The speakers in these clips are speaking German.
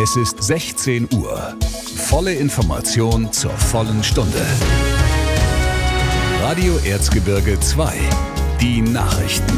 Es ist 16 Uhr. Volle Information zur vollen Stunde. Radio Erzgebirge 2. Die Nachrichten.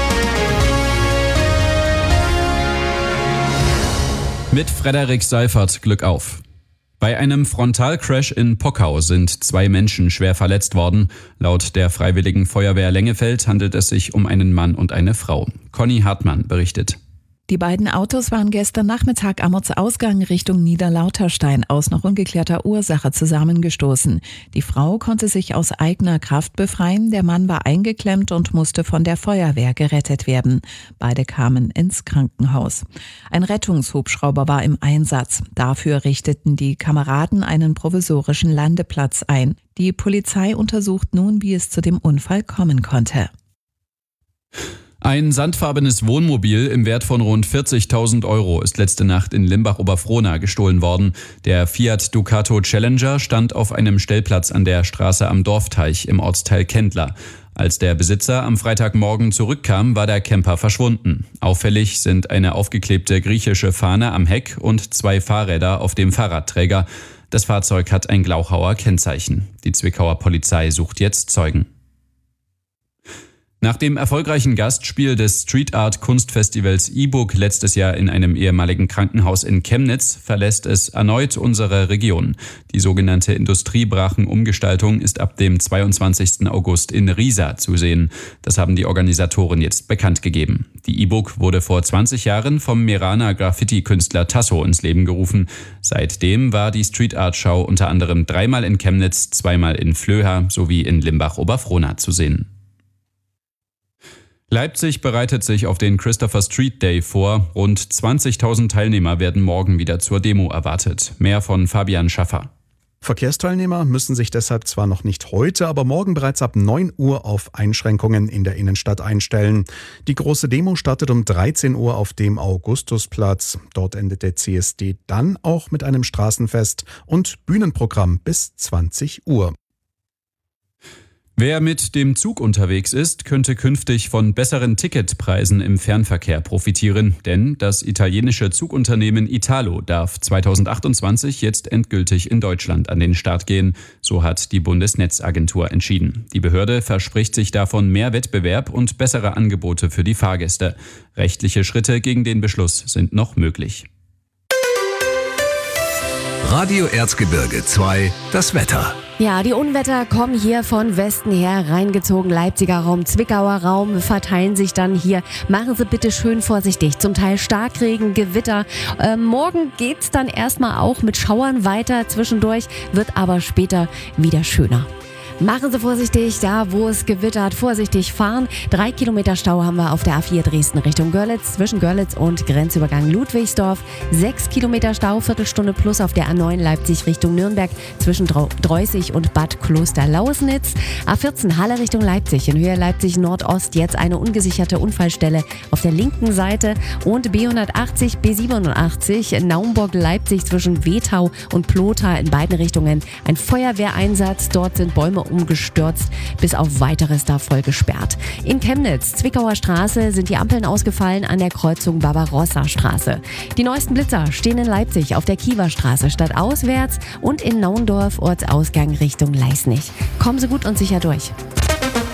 Mit Frederik Seifert, Glück auf. Bei einem Frontalcrash in Pockau sind 2 Menschen schwer verletzt worden. Laut der Freiwilligen Feuerwehr Lengefeld handelt es sich um einen Mann und eine Frau. Conny Hartmann berichtet. Die beiden Autos waren gestern Nachmittag am Ortsausgang Richtung Niederlauterstein aus noch ungeklärter Ursache zusammengestoßen. Die Frau konnte sich aus eigener Kraft befreien, der Mann war eingeklemmt und musste von der Feuerwehr gerettet werden. Beide kamen ins Krankenhaus. Ein Rettungshubschrauber war im Einsatz. Dafür richteten die Kameraden einen provisorischen Landeplatz ein. Die Polizei untersucht nun, wie es zu dem Unfall kommen konnte. Ein sandfarbenes Wohnmobil im Wert von rund 40.000 Euro ist letzte Nacht in Limbach-Oberfrohna gestohlen worden. Der Fiat Ducato Challenger stand auf einem Stellplatz an der Straße am Dorfteich im Ortsteil Kendler. Als der Besitzer am Freitagmorgen zurückkam, war der Camper verschwunden. Auffällig sind eine aufgeklebte griechische Fahne am Heck und 2 Fahrräder auf dem Fahrradträger. Das Fahrzeug hat ein Glauchauer Kennzeichen. Die Zwickauer Polizei sucht jetzt Zeugen. Nach dem erfolgreichen Gastspiel des Street Art Kunstfestivals E-Book letztes Jahr in einem ehemaligen Krankenhaus in Chemnitz verlässt es erneut unsere Region. Die sogenannte Industriebrachen-Umgestaltung ist ab dem 22. August in Riesa zu sehen. Das haben die Organisatoren jetzt bekannt gegeben. Die E-Book wurde vor 20 Jahren vom Meraner Graffiti-Künstler Tasso ins Leben gerufen. Seitdem war die Street Art Show unter anderem 3-mal in Chemnitz, 2-mal in Flöha sowie in Limbach-Oberfrohna zu sehen. Leipzig bereitet sich auf den Christopher Street Day vor. Rund 20.000 Teilnehmer werden morgen wieder zur Demo erwartet. Mehr von Fabian Schaffer. Verkehrsteilnehmer müssen sich deshalb zwar noch nicht heute, aber morgen bereits ab 9 Uhr auf Einschränkungen in der Innenstadt einstellen. Die große Demo startet um 13 Uhr auf dem Augustusplatz. Dort endet der CSD dann auch mit einem Straßenfest und Bühnenprogramm bis 20 Uhr. Wer mit dem Zug unterwegs ist, könnte künftig von besseren Ticketpreisen im Fernverkehr profitieren, denn das italienische Zugunternehmen Italo darf 2028 jetzt endgültig in Deutschland an den Start gehen, so hat die Bundesnetzagentur entschieden. Die Behörde verspricht sich davon mehr Wettbewerb und bessere Angebote für die Fahrgäste. Rechtliche Schritte gegen den Beschluss sind noch möglich. Radio Erzgebirge 2, das Wetter. Ja, die Unwetter kommen hier von Westen her, reingezogen, Leipziger Raum, Zwickauer Raum, verteilen sich dann hier. Machen Sie bitte schön vorsichtig, zum Teil Starkregen, Gewitter. Morgen geht's dann erstmal auch mit Schauern weiter zwischendurch, wird aber später wieder schöner. Machen Sie vorsichtig, da wo es gewittert, vorsichtig fahren. 3 Kilometer Stau haben wir auf der A4 Dresden Richtung Görlitz, zwischen Görlitz und Grenzübergang Ludwigsdorf. 6 Kilometer Stau, Viertelstunde plus auf der A9 Leipzig Richtung Nürnberg, zwischen Dreußig und Bad Klosterlausnitz. A14 Halle Richtung Leipzig, in Höhe Leipzig Nordost jetzt eine ungesicherte Unfallstelle auf der linken Seite. Und B180, B87 Naumburg-Leipzig zwischen Wetau und Plotha in beiden Richtungen. Ein Feuerwehreinsatz, dort sind Bäume umgestürzt, bis auf weiteres da voll gesperrt. In Chemnitz, Zwickauer Straße, sind die Ampeln ausgefallen an der Kreuzung Barbarossa-Straße. Die neuesten Blitzer stehen in Leipzig auf der Kiewerstraße stadtauswärts und in Naundorf Ortsausgang Richtung Leisnig. Kommen Sie gut und sicher durch.